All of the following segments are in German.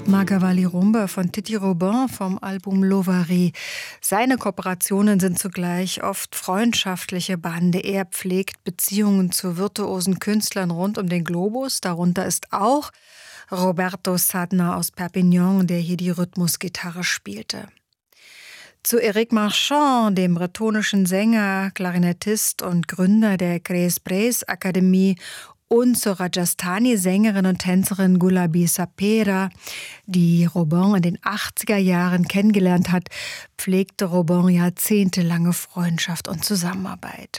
Magawali Rumba von Titi Robin vom Album Lovary. Seine Kooperationen sind zugleich oft freundschaftliche Bande. Er pflegt Beziehungen zu virtuosen Künstlern rund um den Globus. Darunter ist auch Roberto Sadna aus Perpignan, der hier die Rhythmusgitarre spielte. Zu Éric Marchand, dem bretonischen Sänger, Klarinettist und Gründer der Crées Bres Akademie, und zur Rajasthani-Sängerin und Tänzerin Gulabi Sapera, die Robin in den 80er Jahren kennengelernt hat, pflegte Robin jahrzehntelange Freundschaft und Zusammenarbeit.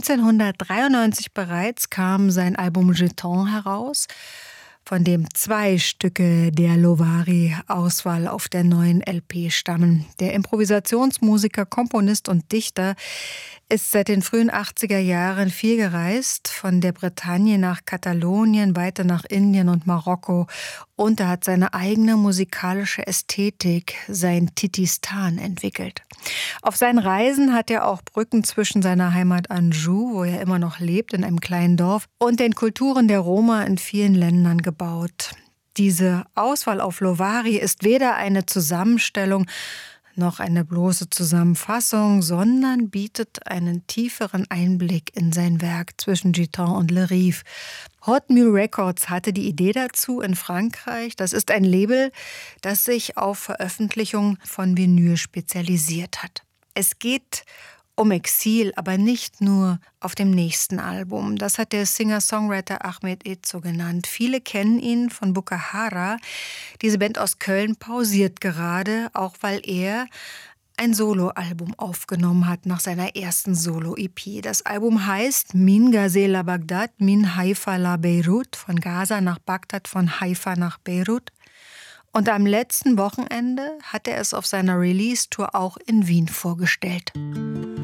1993 bereits kam sein Album Jeton heraus, von dem 2 Stücke der Lovary-Auswahl auf der neuen LP stammen. Der Improvisationsmusiker, Komponist und Dichter ist seit den frühen 80er Jahren viel gereist, von der Bretagne nach Katalonien, weiter nach Indien und Marokko. Und er hat seine eigene musikalische Ästhetik, sein Titistan, entwickelt. Auf seinen Reisen hat er auch Brücken zwischen seiner Heimat Anjou, wo er immer noch lebt, in einem kleinen Dorf, und den Kulturen der Roma in vielen Ländern gebaut. Diese Auswahl auf Lovary ist weder eine Zusammenstellung noch eine bloße Zusammenfassung, sondern bietet einen tieferen Einblick in sein Werk zwischen Jeton und Le Rive. Hot Mule Records hatte die Idee dazu in Frankreich. Das ist ein Label, das sich auf Veröffentlichung von Vinyl spezialisiert hat. Es geht um Exil, aber nicht nur auf dem nächsten Album. Das hat der Singer-Songwriter Ahmed Ezo genannt. Viele kennen ihn von Bukahara. Diese Band aus Köln pausiert gerade, auch weil er ein Soloalbum aufgenommen hat nach seiner ersten Solo-EP. Das Album heißt Min Gazela Bagdad, Min Haifa la Beirut, von Gaza nach Bagdad, von Haifa nach Beirut. Und am letzten Wochenende hat er es auf seiner Release-Tour auch in Wien vorgestellt.